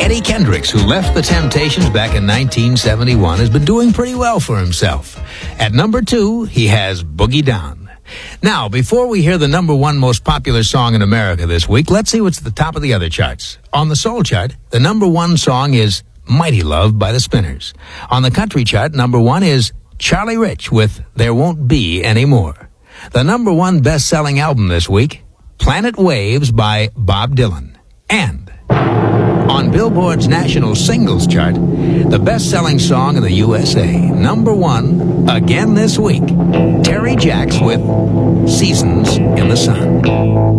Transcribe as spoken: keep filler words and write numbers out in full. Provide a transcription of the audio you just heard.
Eddie Kendricks, who left the Temptations back in nineteen seventy-one, has been doing pretty well for himself. At number two, he has Boogie Down. Now, before we hear the number one most popular song in America this week, let's see what's at the top of the other charts. On the soul chart, the number one song is Mighty Love by the Spinners. On the country chart, number one is Charlie Rich with There Won't Be Any More. The number one best-selling album this week, Planet Waves by Bob Dylan. And on Billboard's national singles chart, the best-selling song in the U S A, number one, again this week, Terry Jacks with Seasons in the Sun.